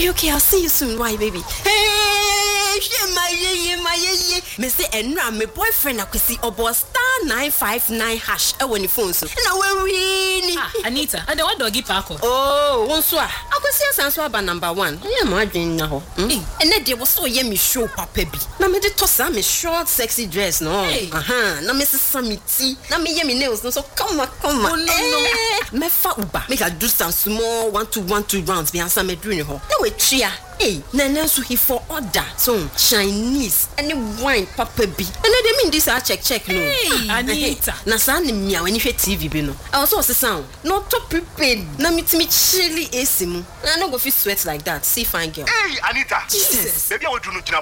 Okay, I'll see you soon. Why, baby? Hey, my me say enra me boyfriend akwesi obo *959# when the phone so. Na we Anita, and the one doggy parko. Oh, one so. Akwesi asanso aba number 1. Yeah, my adwin na ho. And then there was so ye me show papa bi. Na me de tosa me short sexy dress no. Na me sesa me ti. Na me ye me nails no so come on. Oh no. Me fa uba. Make I do some small 1-2 rounds be answer me doing ho. Na we tria. Hey, Nana so he for order. So Chinese any wine papa bi. And they mean this I check no. Hey, Anita. Na sa ni mia when you hear TV bi no. I also say sound. No to prepared. Na me chilly AC mu. I no go fit sweat like that. See fine girl. Hey, Anita. Jesus. Baby I want to know